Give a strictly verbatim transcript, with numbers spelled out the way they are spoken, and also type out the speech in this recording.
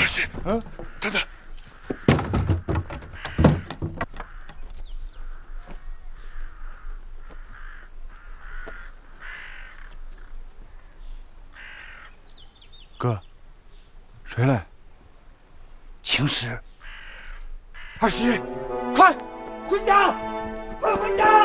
西，嗯，等等。哥，谁来？青石。二喜，快回家，快回家！